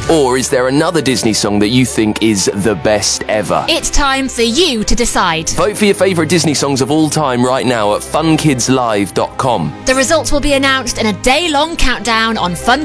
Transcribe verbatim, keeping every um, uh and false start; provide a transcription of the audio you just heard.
Or is there another Disney song that you think is the best ever? It's time for you to decide. Vote for your favourite Disney songs of all time right now at fun kids live dot com. The results will be announced in a day-long countdown on Fun